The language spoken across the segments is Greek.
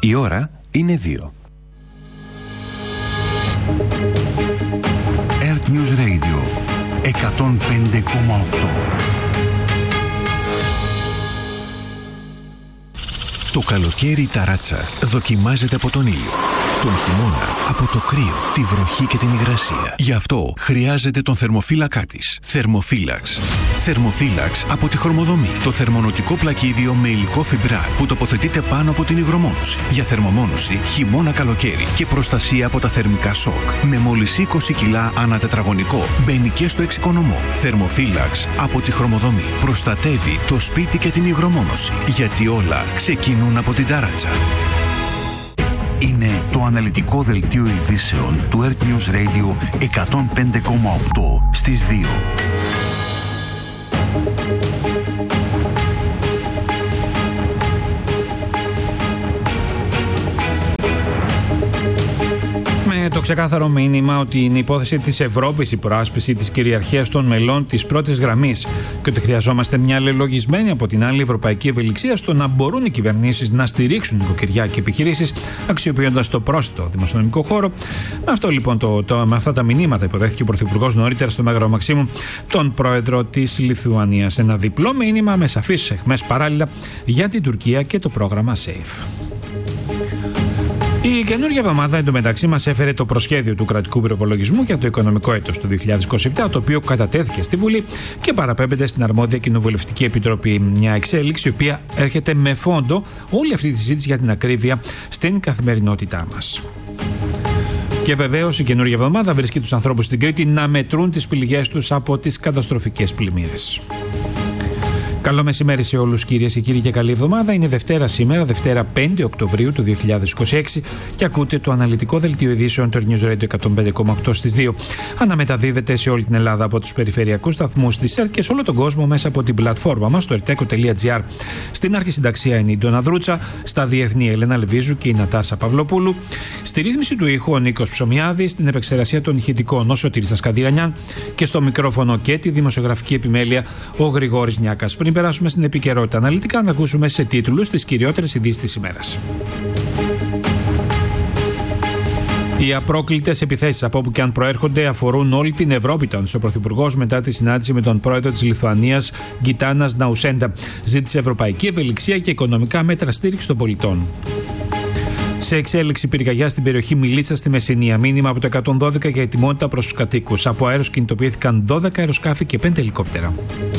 Η ώρα είναι 2. Earth News Radio 105,8. Το καλοκαίρι η ταράτσα δοκιμάζεται από τον ήλιο. Τον χειμώνα από το κρύο, τη βροχή και την υγρασία. Γι' αυτό χρειάζεται τον θερμοφύλακά της. Θερμοφύλαξ. Θερμοφύλαξ από τη Χρωμοδομή. Το θερμονοτικό πλακίδιο με υλικό φιμπράρ που τοποθετείται πάνω από την υγρομόνωση. Για θερμομόνωση χειμώνα-καλοκαίρι και προστασία από τα θερμικά σοκ. Με μόλις 20 κιλά ανά τετραγωνικό. Μπαίνει και στο εξοικονομό. Θερμοφύλαξ από τη Χρωμοδομή. Προστατεύει το σπίτι και την υγρομόνωση. Γιατί όλα ξεκινούν από την ταράτσα. Είναι το αναλυτικό δελτίο ειδήσεων του Earth News Radio 105,8 στις 2. Με το ξεκάθαρο μήνυμα ότι είναι υπόθεση της Ευρώπης η προάσπιση της κυριαρχίας των μελών της πρώτης γραμμής και ότι χρειαζόμαστε μια αλληλογισμένη από την άλλη ευρωπαϊκή ευελιξία στο να μπορούν οι κυβερνήσεις να στηρίξουν νοικοκυριά και επιχειρήσεις αξιοποιώντας το πρόσθετο δημοσιονομικό χώρο. Με αυτό λοιπόν με αυτά τα μηνύματα υποδέχθηκε ο Πρωθυπουργός νωρίτερα στο Μέγαρο Μαξίμου τον πρόεδρο της Λιθουανίας. Ένα διπλό μήνυμα με σαφείς αιχμές παράλληλα για την Τουρκία και το πρόγραμμα SAFE. Η καινούργια εβδομάδα εντωμεταξύ μας έφερε το προσχέδιο του κρατικού προϋπολογισμού για το οικονομικό έτος του 2027, το οποίο κατατέθηκε στη Βουλή και παραπέμπεται στην αρμόδια Κοινοβουλευτική Επιτροπή. Μια εξέλιξη η οποία έρχεται με φόντο όλη αυτή τη συζήτηση για την ακρίβεια στην καθημερινότητά μας. Και βεβαίως η καινούργια εβδομάδα βρίσκει τους ανθρώπους στην Κρήτη να μετρούν τις πληγές τους από τις καταστροφικές πλημμύρες. Καλό μεσημέρι σε όλους κυρίες και κύριοι και καλή εβδομάδα. Είναι Δευτέρα σήμερα, Δευτέρα 5 Οκτωβρίου του 2026 και ακούτε το αναλυτικό δελτίο ειδήσεων του News Radio 105,8 στις 2. Αναμεταδίδεται σε όλη την Ελλάδα από τους περιφερειακούς σταθμούς της ΕΡΤ και σε όλο τον κόσμο μέσα από την πλατφόρμα μας στο erteco.gr. Στην αρχισυνταξία είναι η Ντόνα Δρούτσα, στα διεθνή Ελένα Λεβίζου και η Νατάσα Παυλοπούλου. Στη ρύθμιση του ήχου ο Νίκος Ψωμιάδης, στην επεξεργασία των ηχητικών ο Σωτήρης Ασκαδηρανιάν και στο μικρόφωνο και τη δημοσιογραφική επιμέλεια ο Γρηγόρης Νιάκας. Πριν περάσουμε στην επικαιρότητα αναλυτικά, να ακούσουμε σε τίτλους τις κυριότερες ειδήσεις της ημέρας. Οι απρόκλητες επιθέσεις από όπου και αν προέρχονται αφορούν όλη την Ευρώπη, τόνισε ο Πρωθυπουργός μετά τη συνάντηση με τον πρόεδρο της Λιθουανίας Γκιτάνας Ναουσέντα. Ζήτησε ευρωπαϊκή ευελιξία και οικονομικά μέτρα στήριξη των πολιτών. Σε εξέλιξη πυρκαγιά στην περιοχή Μιλίτσα στη Μεσσηνία. Μήνυμα από το 112 για ετοιμότητα προς τους κατοίκους. Από αέρος κινητοποιήθηκαν 12 αεροσκάφη και 5 ελικόπτερα.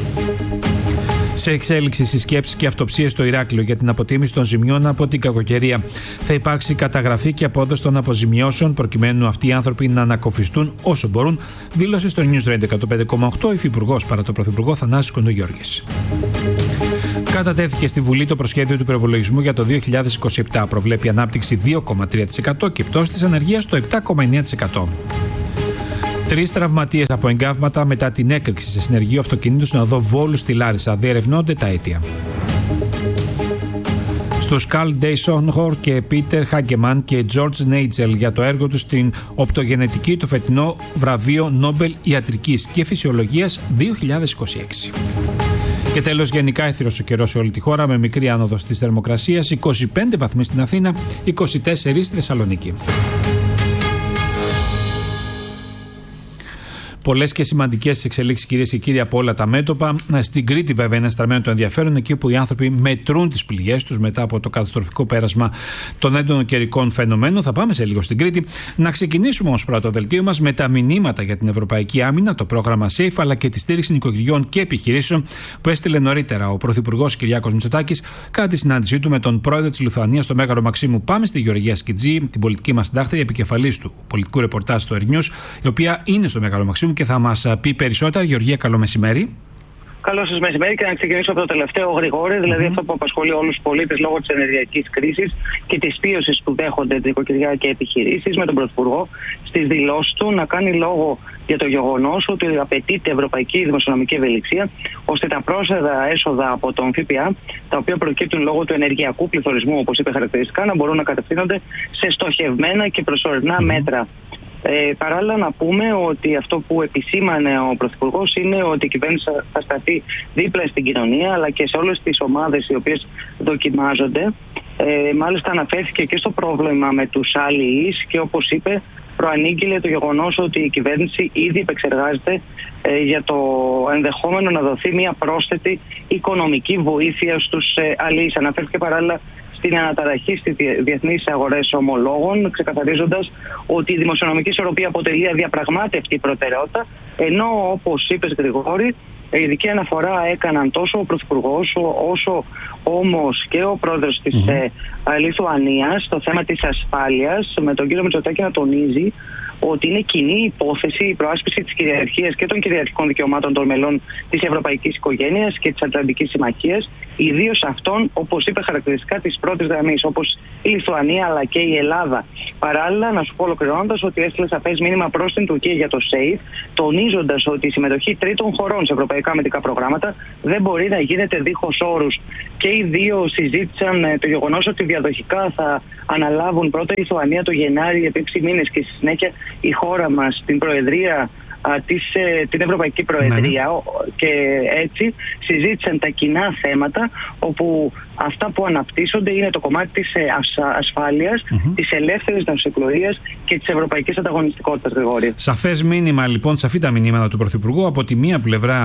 Σε εξέλιξη συσκέψεις και αυτοψίες στο Ηράκλειο για την αποτίμηση των ζημιών από την κακοκαιρία. Θα υπάρξει καταγραφή και απόδοση των αποζημιώσεων προκειμένου αυτοί οι άνθρωποι να ανακοφιστούν όσο μπορούν, δήλωσε στο News Radio 105,8 ο Υφυπουργός παρά το Πρωθυπουργό Θανάσης Κοντογιώργης. Κατατέθηκε στη Βουλή το προσχέδιο του προϋπολογισμού για το 2027. Προβλέπει ανάπτυξη 2,3% και πτώση της ανεργίας στο 7,9%. 3 τραυματίες από εγκάβματα μετά την έκρηξη σε συνεργείο αυτοκινήτου στην οδό Βόλου στη Λάρισα. Διερευνώνται τα αίτια. Στους Καρλ Ντέισονχορ και Πίτερ Χάγκεμαν και Τζορτζ Νέιτζελ για το έργο του στην οπτογενετική το φετινό βραβείο Νόμπελ Ιατρικής και Φυσιολογίας 2026. Και τέλος, γενικά έθυρος ο καιρός σε όλη τη χώρα με μικρή άνοδο της θερμοκρασίας, 25 βαθμοί στην Αθήνα, 24 στη Θεσσαλονίκη. Πολλές και σημαντικές εξελίξεις, κυρίες και κύριοι, από όλα τα μέτωπα. Στην Κρήτη, βέβαια, είναι στραμμένο το ενδιαφέρον, εκεί που οι άνθρωποι μετρούν τις πληγές τους μετά από το καταστροφικό πέρασμα των έντονων καιρικών φαινομένων. Θα πάμε σε λίγο στην Κρήτη. Να ξεκινήσουμε όμως πρώτα το δελτίο μας με τα μηνύματα για την Ευρωπαϊκή Άμυνα, το πρόγραμμα SAFE, αλλά και τη στήριξη νοικοκυριών και επιχειρήσεων που έστειλε νωρίτερα ο Πρωθυπουργός Κυριάκος Μητσοτάκης κατά τη συνάντησή του με τον πρόεδρο της Λιθουανίας στο Μέγαρο Μαξίμου. Πάμε στη Γεωργία Σκιτζή, την πολιτική μας συντάκτρια, επικεφαλής του πολιτικού ρεπορτάζ στο Earth News, η οποία είναι στο Μέγαρο Μαξίμου και θα μας πει περισσότερα. Γεωργία, καλό μεσημέρι. Καλό σας μεσημέρι, και να ξεκινήσω από το τελευταίο, Γρηγόρη, δηλαδή αυτό που απασχολεί όλους τους πολίτες λόγω της ενεργειακής κρίσης και της πίωσης που δέχονται τα νοικοκυριά και επιχειρήσεις, με τον Πρωθυπουργό στις δηλώσεις του να κάνει λόγο για το γεγονός ότι απαιτείται ευρωπαϊκή δημοσιονομική ευελιξία, ώστε τα πρόσθετα έσοδα από τον ΦΠΑ, τα οποία προκύπτουν λόγω του ενεργειακού πληθωρισμού, όπως είπε χαρακτηριστικά, να μπορούν να κατευθύνονται σε στοχευμένα και προσωρινά μέτρα. Παράλληλα, να πούμε ότι αυτό που επισήμανε ο Πρωθυπουργός είναι ότι η κυβέρνηση θα σταθεί δίπλα στην κοινωνία, αλλά και σε όλες τις ομάδες οι οποίες δοκιμάζονται, Μάλιστα αναφέρθηκε και στο πρόβλημα με τους αλληλείς και, όπως είπε, προανήγγειλε το γεγονός ότι η κυβέρνηση ήδη επεξεργάζεται για το ενδεχόμενο να δοθεί μια πρόσθετη οικονομική βοήθεια στους αλληλείς. Αναφέρθηκε παράλληλα στην αναταραχή στις διεθνείς αγορές ομολόγων, ξεκαθαρίζοντας ότι η δημοσιονομική ισορροπία αποτελεί αδιαπραγμάτευτη προτεραιότητα, ενώ, όπως είπες, Γρηγόρη, ειδική αναφορά έκαναν τόσο ο Πρωθυπουργός όσο όμως και ο πρόεδρος της Λιθουανίας στο θέμα της ασφάλειας, με τον κύριο Μητσοτάκη να τονίζει ότι είναι κοινή υπόθεση η προάσπιση της κυριαρχίας και των κυριαρχικών δικαιωμάτων των μελών της Ευρωπαϊκής Οικογένειας και της Ατλαντικής Συμμαχίας, ιδίως αυτών, όπως είπε, χαρακτηριστικά της πρώτης γραμμής, όπως η Λιθουανία αλλά και η Ελλάδα. Παράλληλα, να σου πω ολοκληρώνοντας ότι έστειλε σαφές μήνυμα προς την Τουρκία για το SAFE, τονίζοντας ότι η συμμετοχή τρίτων χωρών σε ευρωπαϊκά αμυντικά προγράμματα δεν μπορεί να γίνεται δίχως όρους. Και οι δύο συζήτησαν το γεγονός ότι διαδοχικά θα αναλάβουν πρώτα η Λιθουανία το Γενάρη επί 6 μήνες και στη συνέχεια η χώρα μας την Προεδρία, την Ευρωπαϊκή Προεδρία, και έτσι συζήτησαν τα κοινά θέματα, όπου αυτά που αναπτύσσονται είναι το κομμάτι της ασφάλειας, της ελεύθερης ναυσιπλοείας και της ευρωπαϊκής ανταγωνιστικότητας, Γρηγόρη. Σαφές μήνυμα, λοιπόν, σαφή τα μηνύματα του Πρωθυπουργού. Από τη μία πλευρά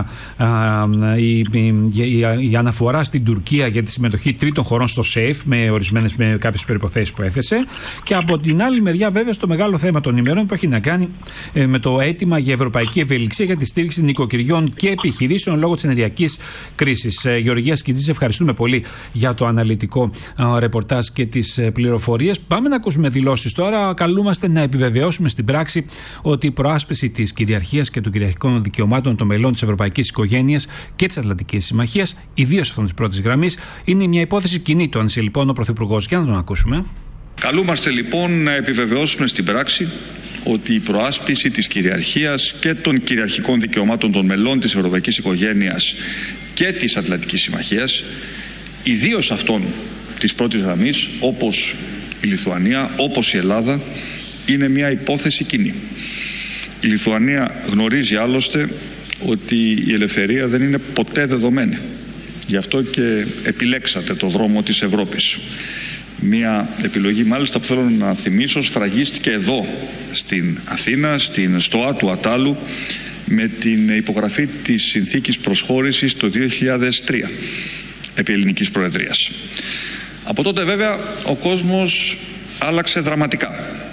η αναφορά στην Τουρκία για τη συμμετοχή τρίτων χωρών στο SAFE με κάποιες προϋποθέσεις που έθεσε, και από την άλλη μεριά, βέβαια, στο μεγάλο θέμα των ημερών που έχει να κάνει με το αίτημα για ευρωπαϊκή ευελιξία για τη στήριξη νοικοκυριών και επιχειρήσεων λόγω της ενεργειακής κρίσης. Γεωργία Σκιτζή, ευχαριστούμε πολύ για το αναλυτικό ρεπορτάζ και τις πληροφορίες. Πάμε να ακούσουμε δηλώσεις τώρα. Καλούμαστε να επιβεβαιώσουμε στην πράξη ότι η προάσπιση της κυριαρχίας και των κυριαρχικών δικαιωμάτων των μελών της Ευρωπαϊκής Οικογένειας και της Ατλαντικής Συμμαχίας, ιδίως αυτών της πρώτης γραμμής, είναι μια υπόθεση κοινή. Το άνοιξε λοιπόν ο Πρωθυπουργός. Για να τον ακούσουμε. Καλούμαστε λοιπόν να επιβεβαιώσουμε στην πράξη ότι η προάσπιση της κυριαρχίας και των κυριαρχικών δικαιωμάτων των μελών της Ευρωπαϊκής Οικογένειας και της Ατλαντικής Συμμαχίας, ιδίως αυτών της πρώτης γραμμής, όπως η Λιθουανία, όπως η Ελλάδα, είναι μια υπόθεση κοινή. Η Λιθουανία γνωρίζει άλλωστε ότι η ελευθερία δεν είναι ποτέ δεδομένη. Γι' αυτό και επιλέξατε το δρόμο της Ευρώπης. Μια επιλογή μάλιστα που θέλω να θυμίσω σφραγίστηκε εδώ στην Αθήνα, στην Στοά του Ατάλου, με την υπογραφή της συνθήκης προσχώρησης το 2003 επί ελληνικής προεδρίας. Από τότε βέβαια ο κόσμος άλλαξε δραματικά.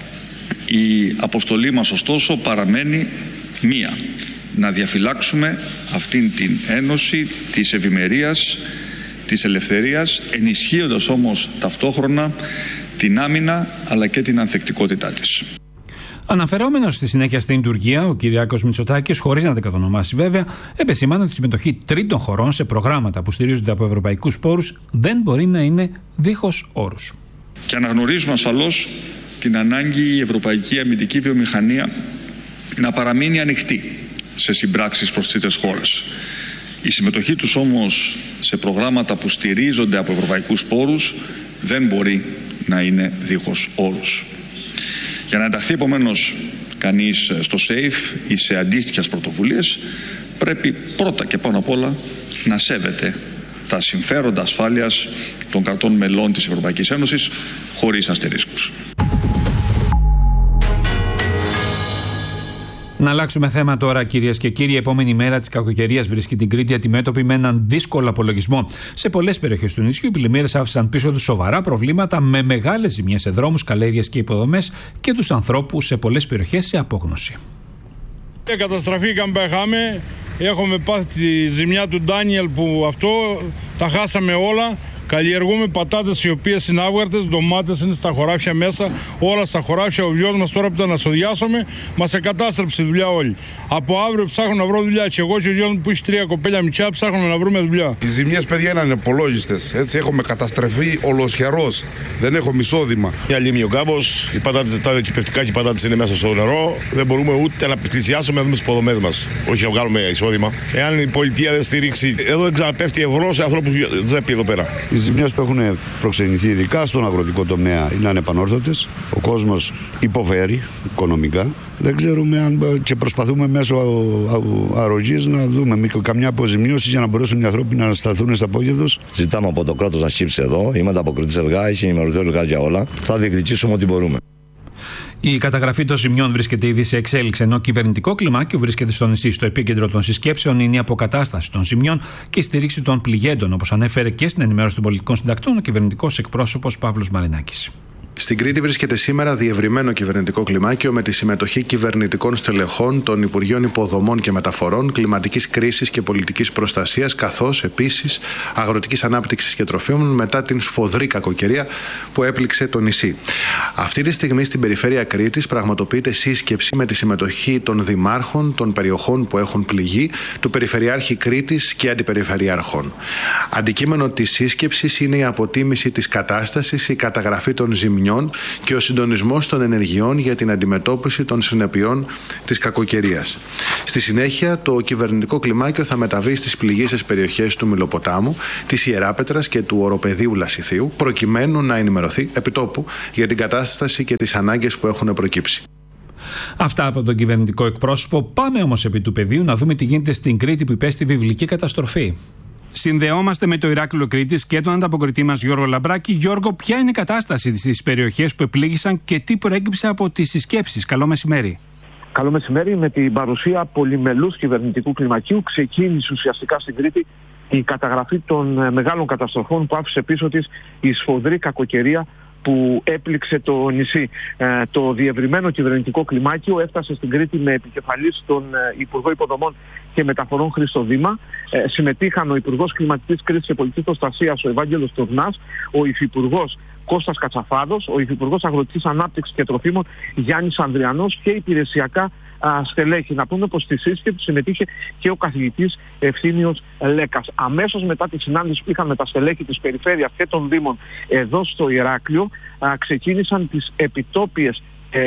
Η αποστολή μας ωστόσο παραμένει μία: να διαφυλάξουμε αυτήν την ένωση της ευημερίας, της ελευθερίας, ενισχύοντας όμως ταυτόχρονα την άμυνα αλλά και την ανθεκτικότητά της. Αναφερόμενος στη συνέχεια στην Τουρκία, ο Κυριάκος Μητσοτάκης, χωρίς να τα κατονομάσει βέβαια, επεσήμανε ότι η συμμετοχή τρίτων χωρών σε προγράμματα που στηρίζονται από ευρωπαϊκούς πόρους δεν μπορεί να είναι δίχως όρους. Και αναγνωρίζουμε ασφαλώς την ανάγκη η ευρωπαϊκή αμυντική βιομηχανία να παραμείνει ανοιχτή σε συμπράξεις προς τρίτες χώρες. Η συμμετοχή τους όμως σε προγράμματα που στηρίζονται από ευρωπαϊκούς πόρους δεν μπορεί να είναι δίχως όρους. Για να ενταχθεί επομένως κανείς στο SAFE ή σε αντίστοιχες πρωτοβουλίες, πρέπει πρώτα και πάνω απ' όλα να σέβεται τα συμφέροντα ασφάλειας των κρατών μελών της Ευρωπαϊκής Ένωσης χωρίς αστερίσκους. Να αλλάξουμε θέμα τώρα, κυρίες και κύριοι. Η επόμενη μέρα της κακοκαιρίας βρίσκει την Κρήτη αντιμέτωπη με έναν δύσκολο απολογισμό. Σε πολλές περιοχές του νησιού οι πλημμύρες άφησαν πίσω τους σοβαρά προβλήματα με μεγάλες ζημιές σε δρόμους, καλλιέργειες και υποδομές και τους ανθρώπους σε πολλές περιοχές σε απόγνωση. Καταστραφήκαμε, πέχαμε. Έχουμε πάθει τη ζημιά του Ντάνιελ που αυτό τα χάσαμε όλα. Καλλιεργούμε πατάτες οι οποίες είναι άβγαρτες, ντομάτες είναι στα χωράφια μέσα, όλα στα χωράφια. Ο γιος μας τώρα που ήταν να σοδιάσουμε, μας εκατάστρεψε η δουλειά όλη. Από αύριο ψάχνω να βρω δουλειά. Και εγώ και ο γιος μου που έχει 3 κοπέλια μητσιά ψάχνουμε να βρούμε δουλειά. Οι ζημιές, παιδιά, είναι ανεπολόγιστες. Έτσι έχουμε καταστρεφεί ολοσχερός. Δεν έχουμε εισόδημα. Μια λίμνη ο κάμπος, οι πατάτες, τα κυπευτικά και οι πατάτες είναι μέσα στο νερό. Δεν μπορούμε ούτε να πλησιάσουμε να δούμε τις υποδομές μας. Όχι να βγάλουμε εισόδημα. Εάν η πολιτεία δεν στηρίξει, εδώ δεν ξαναπέφτει ευρώ σε ανθρώπους τσέπη εδώ πέρα. Οι ζημιές που έχουν προξενηθεί ειδικά στον αγροτικό τομέα είναι ανεπανόρθωτες. Ο κόσμος υποφέρει οικονομικά. Δεν ξέρουμε αν και προσπαθούμε μέσω αρρωγής να δούμε καμιά αποζημίωση για να μπορέσουν οι άνθρωποι να σταθούν στα πόδια τους. Ζητάμε από το κράτος να σκύψει εδώ. Είμαι ανταποκριτής ΕΛΓΑ, έχει ενημερωθεί ο ΕΛΓΑ για όλα. Θα διεκδικήσουμε ό,τι μπορούμε. Η καταγραφή των ζημιών βρίσκεται ήδη σε εξέλιξη, ενώ κυβερνητικό κλιμάκιο βρίσκεται στο νησί. Στο επίκεντρο των συσκέψεων είναι η αποκατάσταση των ζημιών και η στήριξη των πληγέντων, όπως ανέφερε και στην ενημέρωση των πολιτικών συντακτών ο κυβερνητικός εκπρόσωπος Παύλος Μαρινάκης. Στην Κρήτη βρίσκεται σήμερα διευρυμένο κυβερνητικό κλιμάκιο με τη συμμετοχή κυβερνητικών στελεχών των Υπουργείων Υποδομών και Μεταφορών, Κλιματικής Κρίσης και Πολιτικής Προστασίας, καθώς επίσης Αγροτικής Ανάπτυξης και Τροφίμων μετά την σφοδρή κακοκαιρία που έπληξε το νησί. Αυτή τη στιγμή στην περιφέρεια Κρήτης πραγματοποιείται σύσκεψη με τη συμμετοχή των δημάρχων των περιοχών που έχουν πληγεί, του Περιφερειάρχη Κρήτης και Αντιπεριφερειάρχων. Αντικείμενο της σύσκεψης είναι η αποτίμηση της κατάστασης, η καταγραφή των ζημιών και ο συντονισμός των ενεργειών για την αντιμετώπιση των συνεπειών της κακοκαιρίας. Στη συνέχεια, το κυβερνητικό κλιμάκιο θα μεταβεί στις πληγείσες περιοχές του Μηλοποτάμου, της Ιεράπετρας και του Οροπεδίου Λασιθίου, προκειμένου να ενημερωθεί επιτόπου για την κατάσταση και τις ανάγκες που έχουν προκύψει. Αυτά από τον κυβερνητικό εκπρόσωπο. Πάμε όμως επί του πεδίου να δούμε τι γίνεται στην Κρήτη που υπέστη βιβλική καταστροφή. Συνδεόμαστε με το Ηράκλειο Κρήτης και τον ανταποκριτή μας Γιώργο Λαμπράκη. Γιώργο, ποια είναι η κατάσταση στις περιοχές που επλήγησαν και τι προέκυψε από τις συσκέψεις? Καλό μεσημέρι. Καλό μεσημέρι. Με την παρουσία πολυμελούς κυβερνητικού κλιμακίου ξεκίνησε ουσιαστικά στην Κρήτη η καταγραφή των μεγάλων καταστροφών που άφησε πίσω της η σφοδρή κακοκαιρία που έπληξε το νησί. Το διευρυμένο κυβερνητικό κλιμάκιο έφτασε στην Κρήτη με επικεφαλής τον Υπουργό Υποδομών και Μεταφορών Χρήστο Δήμα. Συμμετείχαν ο Υπουργός Κλιματικής Κρίσης και Πολιτικής Προστασίας ο Ευάγγελος Τουρνάς, ο Υφυπουργός Κώστας Κατσαφάδος, ο Υφυπουργός Αγροτικής Ανάπτυξης και Τροφίμων Γιάννης Ανδριανός και υπηρεσιακά στελέχη. Να πούμε πως στη σύσκεψη συμμετείχε και ο καθηγητής Ευθύμιος Λέκας. Αμέσως μετά τη συνάντηση που είχαν με τα στελέχη της Περιφέρειας και των Δήμων εδώ στο Ηράκλειο, ξεκίνησαν τις επιτόπιες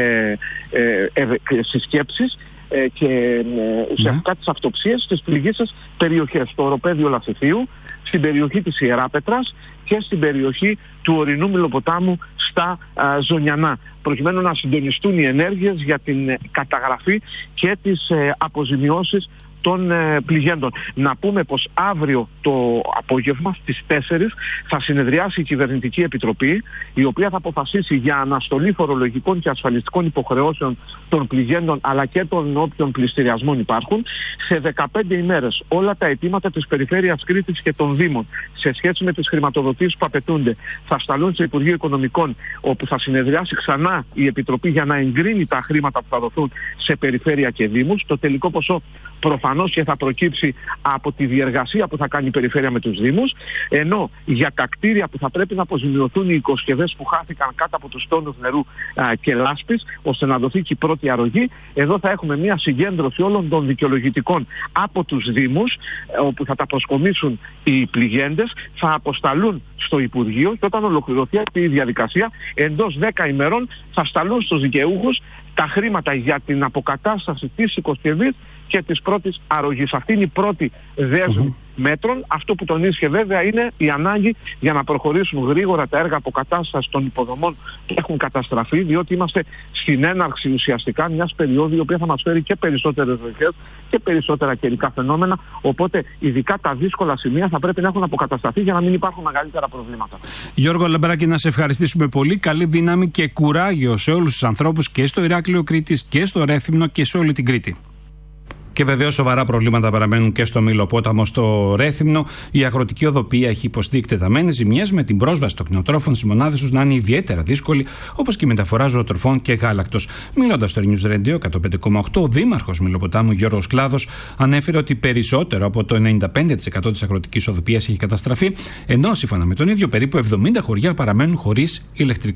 συσκέψεις και ουσιαστικά τις αυτοψίες στις πληγείσες περιοχές, στο Οροπέδιο Λασιθίου, στην περιοχή της Ιεράπετρας και στην περιοχή του ορεινού Μηλοποτάμου στα Ζωνιανά, προκειμένου να συντονιστούν οι ενέργειες για την καταγραφή και τις αποζημιώσεις των πληγέντων. Να πούμε πως αύριο το απόγευμα στις 4 θα συνεδριάσει η Κυβερνητική Επιτροπή, η οποία θα αποφασίσει για αναστολή φορολογικών και ασφαλιστικών υποχρεώσεων των πληγέντων αλλά και των όποιων πληστηριασμών υπάρχουν. Σε 15 ημέρες όλα τα αιτήματα της Περιφέρειας Κρήτης και των Δήμων σε σχέση με τις χρηματοδοτήσεις που απαιτούνται θα σταλούν στο Υπουργείο Οικονομικών, όπου θα συνεδριάσει ξανά η Επιτροπή για να εγκρίνει τα χρήματα που θα δοθούν σε Περιφέρεια και Δήμους. Το τελικό ποσό προφανώς και θα προκύψει από τη διεργασία που θα κάνει η Περιφέρεια με τους Δήμους, ενώ για τα κτίρια που θα πρέπει να αποζημιωθούν οι οικοσκευές που χάθηκαν κάτω από τους τόνους νερού και λάσπης, ώστε να δοθεί και η πρώτη αρρωγή, εδώ θα έχουμε μια συγκέντρωση όλων των δικαιολογητικών από τους Δήμους, όπου θα τα προσκομίσουν οι πληγέντες, θα αποσταλούν στο Υπουργείο και όταν ολοκληρωθεί αυτή η διαδικασία, εντός 10 ημερών θα σταλούν στους δικαιούχους τα χρήματα για την αποκατάσταση της οικοσκευής και της πρώτης αρρωγής. Αυτή είναι η πρώτη δέσμη μέτρων. Αυτό που τονίστηκε βέβαια είναι η ανάγκη για να προχωρήσουν γρήγορα τα έργα αποκατάστασης των υποδομών που έχουν καταστραφεί, διότι είμαστε στην έναρξη ουσιαστικά μιας περίοδου η οποία θα μας φέρει και περισσότερες βροχές και περισσότερα καιρικά φαινόμενα, οπότε ειδικά τα δύσκολα σημεία θα πρέπει να έχουν αποκατασταθεί για να μην υπάρχουν μεγαλύτερα προβλήματα. Γιώργο Λαμπράκη, να σε ευχαριστήσουμε πολύ. Καλή δύναμη και κουράγιο σε όλους τους ανθρώπους και στο Ηράκλειο Κρήτης και στο Ρέθυμνο και σε όλη την Κρήτη. Και βεβαίως σοβαρά προβλήματα παραμένουν και στο Μηλοπόταμο, στο Ρέθυμνο. Η αγροτική οδοπία έχει υποστεί εκτεταμένες ζημιές, με την πρόσβαση των κτηνοτρόφων στις μονάδες τους να είναι ιδιαίτερα δύσκολη, όπως και η μεταφορά ζωοτροφών και γάλακτος. Μιλώντας στο News Radio 105,8, ο δήμαρχος Μηλοποτάμου Γιώργος Κλάδος ανέφερε ότι περισσότερο από το 95% της αγροτικής οδοπίας έχει καταστραφεί, ενώ σύμφωνα με τον ίδιο περίπου 70 χωριά παραμένουν χωρίς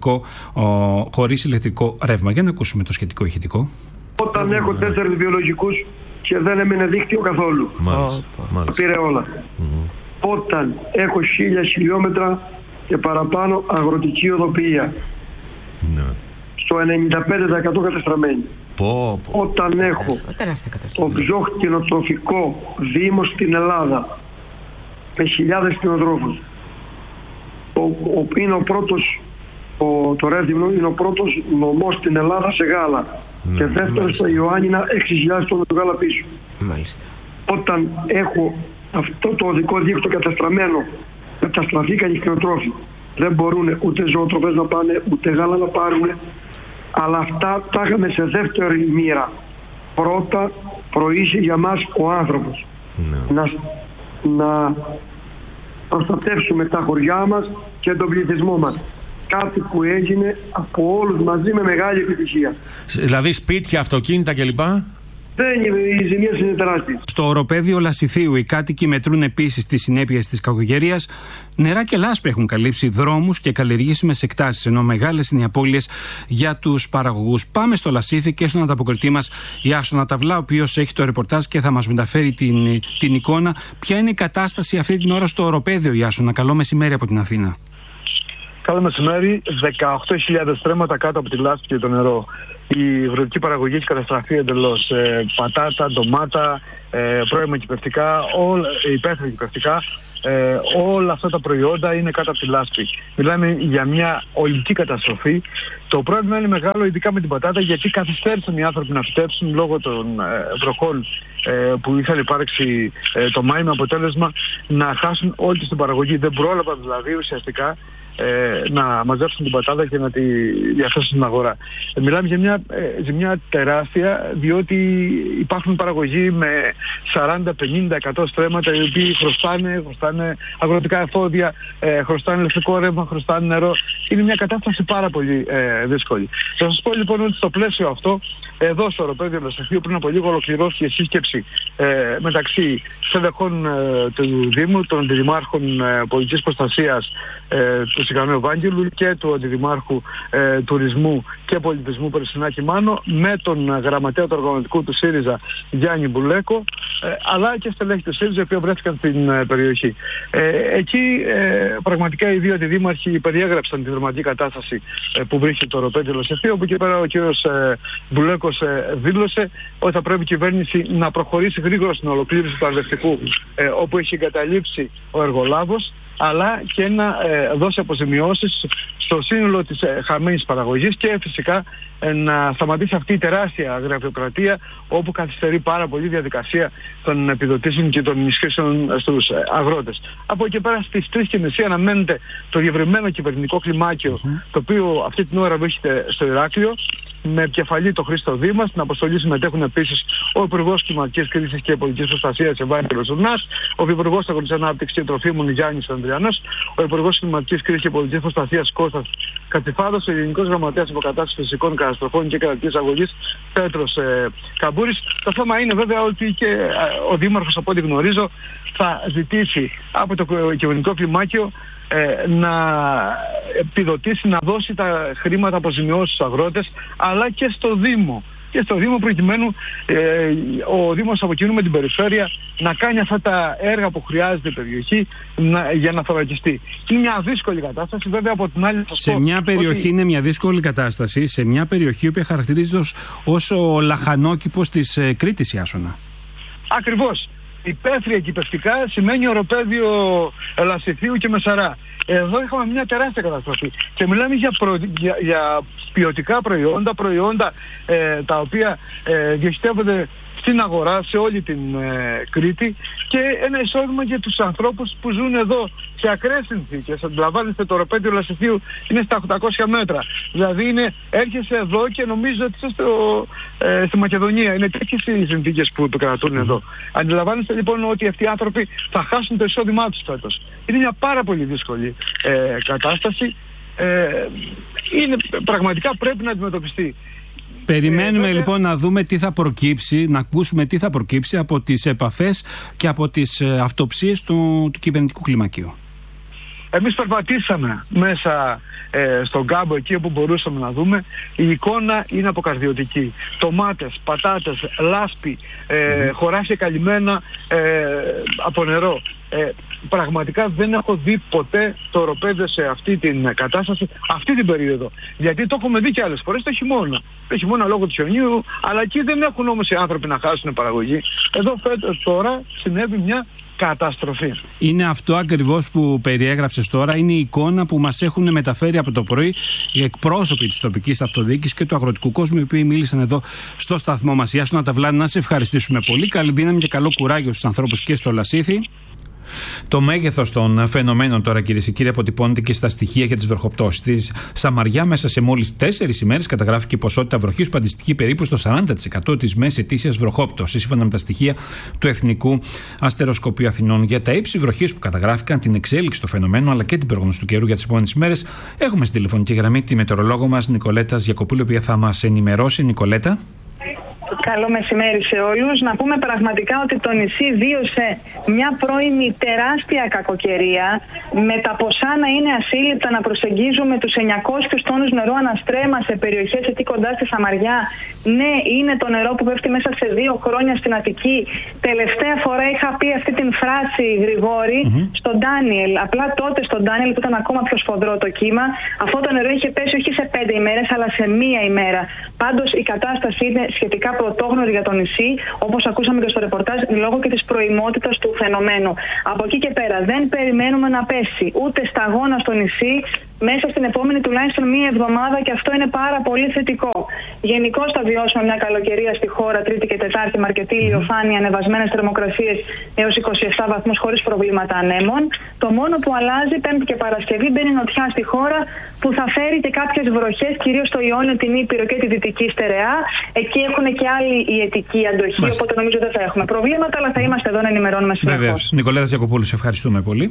ηλεκτρικό ρεύμα. Για να ακούσουμε το σχετικό ηχητικό. Όταν έχω 4 βιολογικούς και δεν έμεινε δίκτυο καθόλου. Μάλιστα. Πήρε όλα. Όταν έχω 1000 χιλιόμετρα και παραπάνω αγροτική οδοποιία. Ναι. Στο 95% καταστραμμένη. Όταν έχω το πιο κτηνοτροφικό δήμο στην Ελλάδα με χιλιάδες κτηνοτρόφους. είναι ο πρώτος, το Ρέθυμνο είναι ο πρώτος νομός στην Ελλάδα σε γάλα. Και δεύτερος στα Ιωάννινα 6.000 τόνους γάλα πίσω. Μάλιστα. Όταν έχω αυτό το οδικό δίκτυο καταστραμμένο, καταστραφήκαν οι κτηνοτρόφοι. Δεν μπορούν ούτε ζωοτροφές να πάνε, ούτε γάλα να πάρουν. Αλλά αυτά τα είχαμε σε δεύτερη μοίρα. Πρώτα προείσαι για μας ο άνθρωπος. Να προστατεύσουμε τα χωριά μας και τον πληθυσμό μας. Κάτι που έγινε από όλους μαζί με μεγάλη επιτυχία. Δηλαδή σπίτια, αυτοκίνητα κλπ. Οι ζημίες είναι τεράστιες. Στο οροπέδιο Λασιθίου οι κάτοικοι μετρούν επίσης τις συνέπειες της κακοκαιρίας. Νερά και λάσπη έχουν καλύψει δρόμους και καλλιεργήσιμες εκτάσεις, ενώ μεγάλες είναι οι απώλειες για τους παραγωγούς. Πάμε στο Λασίθι και στον ανταποκριτή μας Ιάσονα Ταβλά, ο οποίος έχει το ρεπορτάζ και θα μας μεταφέρει την εικόνα. Ποια είναι η κατάσταση αυτή την ώρα στο οροπέδιο, Ιάσονα? Καλό μεσημέρι από την Αθήνα. Καλό μεσημέρι. 18.000 στρέμματα κάτω από τη λάσπη και το νερό. Η αγροτική παραγωγή έχει καταστραφεί εντελώς. Πατάτα, ντομάτα, πρώιμα κυπευτικά, υπαίθρια κυπευτικά, όλα αυτά τα προϊόντα είναι κάτω από τη λάσπη. Μιλάμε για μια ολική καταστροφή. Το πρόβλημα είναι μεγάλο, ειδικά με την πατάτα, γιατί καθυστέρησαν οι άνθρωποι να φυτέψουν λόγω των βροχών που είχαν υπάρξει το Μάη, με αποτέλεσμα να χάσουν όλη την παραγωγή. Δεν πρόλαβαν δηλαδή ουσιαστικά να μαζέψουν την πατάτα και να τη διαθέσουν στην αγορά. Μιλάμε για μια ζημιά τεράστια, διότι υπάρχουν παραγωγοί με 40-50-100 στρέμματα, οι οποίοι χρωστάνε αγροτικά εφόδια, χρωστάνε ηλεκτρικό ρεύμα, χρωστάνε νερό. Είναι μια κατάσταση πάρα πολύ δύσκολη. Θα σας πω λοιπόν ότι στο πλαίσιο αυτό, εδώ στο οροπέδιο Λασιθίου, πριν από λίγο ολοκληρώθηκε σύσκεψη μεταξύ στελεχών του Δήμου, των αντιδημάρχων πολιτικής προστασίας του Σικανού Ευάγγελου και του αντιδημάρχου τουρισμού και πολιτισμού Περσινάκη Μάνο, με τον γραμματέα του οργανωτικού του ΣΥΡΙΖΑ Γιάννη Μπουλέκο, αλλά και στελέχη του ΣΥΡΙΖΑ, οι οποίοι βρέθηκαν στην περιοχή. Εκεί πραγματικά οι δύο αντιδήμαρχοι περιέγραψαν τη δραματική κατάσταση που βρίσκεται το οροπέδιο Λασιθίου, όπου και πέρα ο κύριος Μπουλέκος δήλωσε ότι θα πρέπει η κυβέρνηση να προχωρήσει γρήγορα στην ολοκλήρωση του αρδευτικού, όπου έχει εγκαταλείψει ο εργολάβος, αλλά και να δώσει αποζημιώσεις στο σύνολο της χαμένης παραγωγής και φυσικά να σταματήσει αυτή η τεράστια γραφειοκρατία, όπου καθυστερεί πάρα πολύ η διαδικασία των επιδοτήσεων και των ενισχύσεων στους αγρότες. Από εκεί πέρα στις 3:30 αναμένεται το διευρυμένο κυβερνητικό κλιμάκιο, το οποίο αυτή την ώρα βρίσκεται στο Ηράκλειο, με επικεφαλή το Χρήστο Δήμα. Στην αποστολή συμμετέχουν επίσης ο Υπουργός Κλιματικής Κρίσης και Πολιτικής Προστασίας Ευάγγελος Ζουρνάς, ο Υπουργός Αγροτικής Ανάπτυξης και Τροφίμων Γιάννης Ανδριανός, ο Υπουργός Κλιματικής Κρίσης και Πολιτικής Προστασίας Κώστας Κατσιφάδος, ο Γενικός Γραμματέας Αποκατάστασης Φυσικών Καταστροφών και Κρατικής Αγωγής Πέτρος Καμπούρης. Το θέμα είναι βέβαια ότι και ο Δήμαρχος, από ό,τι γνωρίζω, θα ζητήσει από το κυβερνητικό κλιμάκιο να επιδοτήσει, να δώσει τα χρήματα αποζημιώσεις στους αγρότες, αλλά και στο Δήμο. Και στο Δήμο, προκειμένου ο Δήμος από κοινού με την περιφέρεια να κάνει αυτά τα έργα που χρειάζεται η περιοχή για να θωρακιστεί. Είναι μια δύσκολη κατάσταση, βέβαια από την άλλη. Σε μια περιοχή είναι μια δύσκολη κατάσταση, σε μια περιοχή που χαρακτηρίζεται ως ο λαχανόκηπος της Κρήτης, Ιάσονα. Ακριβώς. Υπαίθρια κυπευτικά σημαίνει οροπέδιο Λασιθίου και Μεσαρά. Εδώ είχαμε μια τεράστια καταστροφή και μιλάμε για ποιοτικά προϊόντα τα οποία διοχετεύονται στην αγορά σε όλη την Κρήτη, και ένα εισόδημα για τους ανθρώπους που ζουν εδώ σε ακραίες συνθήκες. Αντιλαμβάνεστε, το οροπέδιο Λασιθίου είναι στα 800 μέτρα. Δηλαδή έρχεσαι εδώ και νομίζω ότι είσαι στη Μακεδονία. Είναι τέτοιες οι συνθήκες που το κρατούν εδώ. Αντιλαμβάνεστε λοιπόν ότι αυτοί οι άνθρωποι θα χάσουν το εισόδημά τους φέτος. Είναι μια πάρα πολύ δύσκολη κατάσταση. Πραγματικά πρέπει να αντιμετωπιστεί. Περιμένουμε λοιπόν να δούμε τι θα προκύψει, να ακούσουμε τι θα προκύψει από τις επαφές και από τις αυτοψίες του κυβερνητικού κλιμακίου. Εμείς περπατήσαμε μέσα στον κάμπο εκεί όπου μπορούσαμε να δούμε. Η εικόνα είναι αποκαρδιωτική. Τομάτες, πατάτες, λάσπη, χωράφια καλυμμένα από νερό. Πραγματικά δεν έχω δει ποτέ το οροπέδε σε αυτή την κατάσταση, αυτή την περίοδο. Γιατί το έχουμε δει και άλλες φορές το χειμώνα. Το χειμώνα λόγω του χιονιού, αλλά εκεί δεν έχουν όμως οι άνθρωποι να χάσουν παραγωγή. Εδώ τώρα συνέβη μια καταστροφή. Είναι αυτό ακριβώς που περιέγραψες τώρα, είναι η εικόνα που μας έχουν μεταφέρει από το πρωί οι εκπρόσωποι της τοπικής αυτοδιοίκησης και του αγροτικού κόσμου, οι οποίοι μίλησαν εδώ στο σταθμό μας. Γεια σου Ναταβλάνη, να σε ευχαριστήσουμε πολύ. Καλή δύναμη και καλό κουράγιο στους ανθρώπους και στο Λασίθι. Το μέγεθος των φαινομένων τώρα, κυρίες και κύριοι, αποτυπώνεται και στα στοιχεία για τις βροχοπτώσεις. Στη Σαμαριά, μέσα σε μόλις 4 ημέρες, καταγράφηκε ποσότητα βροχής που αντιστοιχεί περίπου στο 40% της μέσης ετήσιας βροχόπτωσης, σύμφωνα με τα στοιχεία του Εθνικού Αστεροσκοπείου Αθηνών. Για τα ύψη βροχής που καταγράφηκαν, την εξέλιξη του φαινομένου αλλά και την πρόγνωση του καιρού για τις επόμενες ημέρες, έχουμε στην τηλεφωνική γραμμή τη μετεωρολόγο μας Νικολέτα Γιακοπούλου, η οποία θα μας ενημερώσει. Νικολέτα. Καλό μεσημέρι σε όλους. Να πούμε πραγματικά ότι το νησί βίωσε μια πρώιμη τεράστια κακοκαιρία, με τα ποσά να είναι ασύλληπτα να προσεγγίζουμε τους 900 τόνους νερό αναστρέμα σε περιοχές εκεί κοντά στη Σαμαριά. Ναι, είναι το νερό που πέφτει μέσα σε 2 χρόνια στην Αττική. Τελευταία φορά είχα πει αυτή την φράση, Γρηγόρη, στον Ντάνιελ. Απλά τότε στον Ντάνιελ που ήταν ακόμα πιο σφοδρό το κύμα, αυτό το νερό είχε πέσει όχι σε 5 ημέρες αλλά σε 1 ημέρα. Πάντως η κατάσταση είναι σχετικά πρωτόγνωρη για το νησί, όπως ακούσαμε και στο ρεπορτάζ, λόγω και της προημότητας του φαινομένου. Από εκεί και πέρα δεν περιμένουμε να πέσει ούτε σταγόνα στο νησί μέσα στην επόμενη τουλάχιστον 1 εβδομάδα, και αυτό είναι πάρα πολύ θετικό. Γενικώς θα βιώσουμε μια καλοκαιρία στη χώρα Τρίτη και Τετάρτη με αρκετή ηλιοφάνεια, ανεβασμένες θερμοκρασίες έως 27 βαθμούς χωρίς προβλήματα ανέμων. Το μόνο που αλλάζει Πέμπτη και Παρασκευή, μπαίνει νοτιά στη χώρα που θα φέρει και κάποιες βροχές, κυρίως στο Ιόνιο, την Ήπειρο και τη Δυτική Στερεά. Εκεί έχουν και άλλη ιετική αντοχή, οπότε νομίζω δεν θα έχουμε προβλήματα, αλλά θα είμαστε εδώ να ενημερώνουμε συνεχώς. Βεβαίως. Νικολέτα Γιακοπούλου, σε ευχαριστούμε πολύ.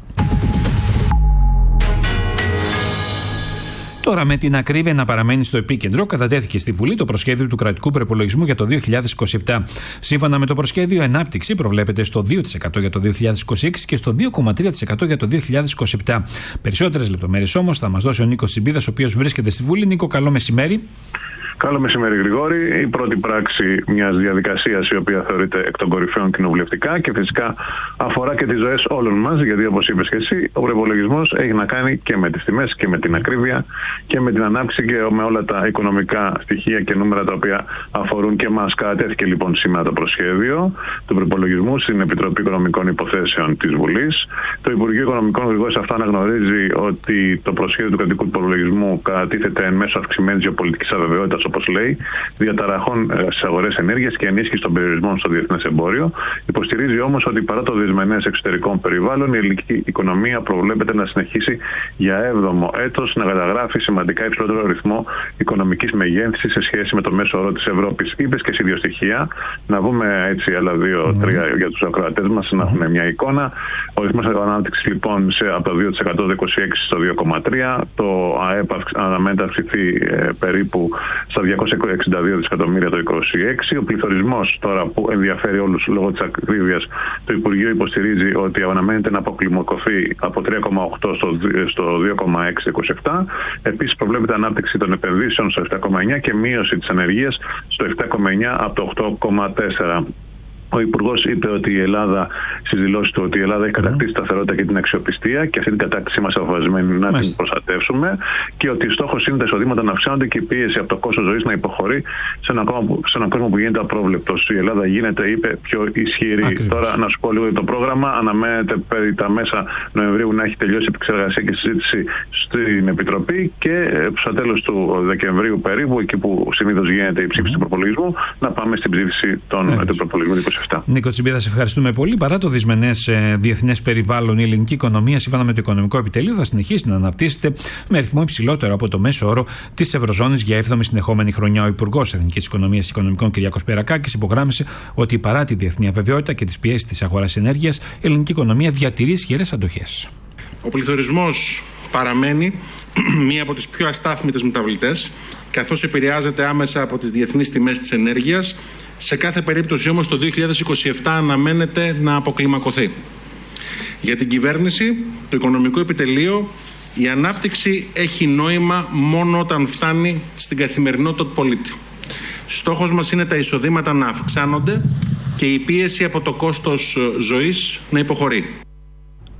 Τώρα, με την ακρίβεια να παραμένει στο επίκεντρο, κατατέθηκε στη Βουλή το προσχέδιο του κρατικού προϋπολογισμού για το 2027. Σύμφωνα με το προσχέδιο, η ανάπτυξη προβλέπεται στο 2% για το 2026 και στο 2,3% για το 2027. Περισσότερες λεπτομέρειες όμως θα μας δώσει ο Νίκος Τσιμπίδας, ο οποίος βρίσκεται στη Βουλή. Νίκο, καλό μεσημέρι. Καλό μεσημέρι, Γρηγόρη. Η πρώτη πράξη μιας διαδικασίας η οποία θεωρείται εκ των κορυφαίων κοινοβουλευτικά και φυσικά αφορά και τις ζωές όλων μας, γιατί όπως είπες και εσύ, ο προϋπολογισμός έχει να κάνει και με τις τιμές και με την ακρίβεια και με την ανάπτυξη και με όλα τα οικονομικά στοιχεία και νούμερα τα οποία αφορούν και μας. Κατατέθηκε λοιπόν σήμερα το προσχέδιο του προϋπολογισμού στην Επιτροπή Οικονομικών Υποθέσεων της Βουλής. Το Υπουργείο Οικονομικών γρηγόρης αυτά αναγνωρίζει ότι το προσχέδιο του κρατικού προϋπολογισμού κατατίθεται εν μέσω αυξημένης γεωπολιτικής αβεβαιότητας, όπως λέει, διαταραχών στις αγορές ενέργειας και ενίσχυση των περιορισμών στο διεθνές εμπόριο. Υποστηρίζει όμως ότι παρά το δυσμενές εξωτερικών περιβάλλον, η ελληνική οικονομία προβλέπεται να συνεχίσει για 7ο έτος να καταγράφει σημαντικά υψηλότερο ρυθμό οικονομικής μεγέθυνσης σε σχέση με το μέσο όρο της Ευρώπης. Είπες και εσύ 2 στοιχεία. Να πούμε έτσι άλλα 2-3 για τους ακροατές μας, να έχουμε μια εικόνα. Ο ρυθμός ανάπτυξης λοιπόν από το 2% το 26 στο 2,3%. Το ΑΕΠ αναμένεται να αυξηθεί περίπου στα 262 δισεκατομμύρια το 26. Ο πληθωρισμός τώρα που ενδιαφέρει όλους λόγω της ακρίβειας, το Υπουργείο υποστηρίζει ότι αναμένεται να αποκλιμακωθεί από 3,8 στο 2,6-27. Επίσης προβλέπεται ανάπτυξη των επενδύσεων στο 7,9 και μείωση της ανεργίας στο 7,9 από το 8,4. Ο Υπουργός είπε ότι η Ελλάδα, στις δηλώσεις του, ότι η Ελλάδα έχει κατακτήσει σταθερότητα και την αξιοπιστία και αυτή την κατάκτηση είμαστε αποφασισμένοι να την προστατεύσουμε και ότι στόχος είναι τα εισοδήματα να αυξάνονται και η πίεση από το κόστος ζωής να υποχωρεί σε έναν κόσμο που γίνεται απρόβλεπτος. Η Ελλάδα γίνεται, είπε, πιο ισχυρή. Ακριβώς. Τώρα να σου πω λίγο για το πρόγραμμα. Αναμένεται περί τα μέσα Νοεμβρίου να έχει τελειώσει η επεξεργασία και συζήτηση στην Επιτροπή και στα τέλος του Δεκεμβρίου περίπου, εκεί που συνήθως γίνεται η ψήφιση του προπολογισμού, να πάμε στην ψήφιση του προπολογισμού 27. Νίκο Τσιμπίδα, σε ευχαριστούμε πολύ. Παρά το δυσμενές διεθνές περιβάλλον, η ελληνική οικονομία, σύμφωνα με το Οικονομικό Επιτελείο, θα συνεχίσει να αναπτύσσεται με ρυθμό υψηλότερο από το μέσο όρο της Ευρωζώνης για 7η συνεχόμενη χρονιά. Ο Υπουργός Εθνικής Οικονομίας και Οικονομικών, Κυριάκος Περακάκης, υπογράμμισε ότι παρά τη διεθνή αβεβαιότητα και τις πιέσεις της αγοράς ενέργειας, η ελληνική οικονομία διατηρεί ισχυρές αντοχές. Ο πληθωρισμός παραμένει μία από τις πιο αστάθμιτες μεταβλητές, καθώς επηρεάζεται άμεσα από τις διεθνείς τιμές της ενέργειας. Σε κάθε περίπτωση όμως το 2027 αναμένεται να αποκλιμακωθεί. Για την κυβέρνηση, το Οικονομικό Επιτελείο, η ανάπτυξη έχει νόημα μόνο όταν φτάνει στην καθημερινότητα του πολίτη. Στόχος μας είναι τα εισοδήματα να αυξάνονται και η πίεση από το κόστος ζωής να υποχωρεί.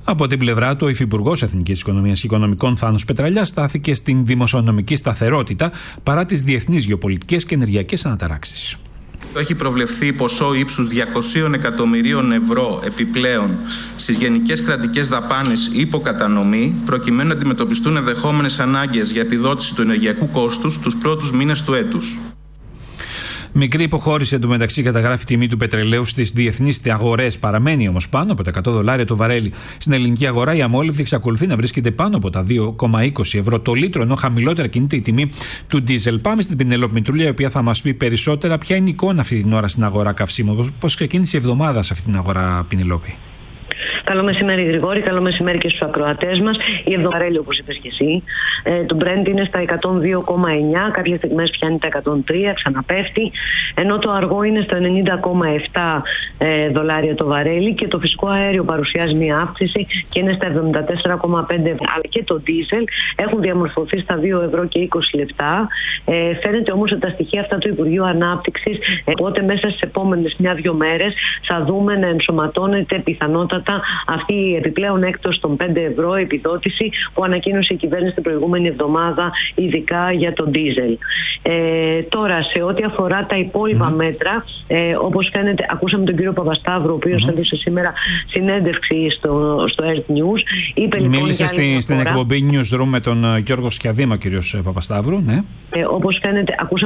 Από την πλευρά του, ο Υφυπουργός Εθνικής Οικονομίας και Οικονομικών Θάνος Πετραλιάς στάθηκε στην δημοσιονομική σταθερότητα παρά τις διεθνείς γεωπολιτικές και ενεργειακές αναταράξεις. Έχει προβλεφθεί ποσό ύψους 200 εκατομμυρίων ευρώ επιπλέον στις γενικές κρατικές δαπάνες υποκατανομή, προκειμένου να αντιμετωπιστούν ενδεχόμενες ανάγκες για επιδότηση του ενεργειακού κόστους τους πρώτους μήνες του έτους. Μικρή υποχώρηση εντωμεταξύ καταγράφει η τιμή του πετρελαίου στις διεθνείς αγορές. Παραμένει όμως πάνω από τα $100 το βαρέλι. Στην ελληνική αγορά η αμόλυβδη εξακολουθεί να βρίσκεται πάνω από τα 2,20 ευρώ το λίτρο, ενώ χαμηλότερα κινείται η τιμή του ντίζελ. Πάμε στην Πινελόπη Μητρούλια, η οποία θα μας πει περισσότερα ποια είναι η εικόνα αυτή την ώρα στην αγορά καυσίμων. Πώς ξεκίνησε η εβδομάδα σε αυτή την αγορά, Πινελόπη? Καλό μεσημέρι, Γρηγόρη. Καλό μεσημέρι και στους ακροατές μας. Η εβδομαρέλη, όπως είπες και εσύ, το Brent είναι στα 102,9, κάποιες στιγμές πιάνει τα 103, ξαναπέφτει, ενώ το αργό είναι στα 90,7 δολάρια το βαρέλι και το φυσικό αέριο παρουσιάζει μια αύξηση και είναι στα 74,5 ευρώ. Αλλά και το ντίζελ έχουν διαμορφωθεί στα 2 ευρώ και 20 λεπτά. Φαίνεται όμως ότι τα στοιχεία αυτά του Υπουργείου Ανάπτυξης, οπότε μέσα στις επόμενες 1-2 μέρες θα δούμε να ενσωματώνεται πιθανότατα αυτή η επιπλέον έκπτωση των 5 ευρώ επιδότηση που ανακοίνωσε η κυβέρνηση την προηγούμενη εβδομάδα, ειδικά για τον ντίζελ. Τώρα, σε ό,τι αφορά τα υπόλοιπα μέτρα, όπως φαίνεται, ακούσαμε τον κύριο Παπασταύρου, ο οποίος έδωσε σήμερα συνέντευξη στο Earth News. Μίλησε στην εκπομπή Newsroom με τον Γιώργο Σκιαδήμα, ο κύριος Παπασταύρου. Ναι. Όπως φαίνεται, ακούσαμε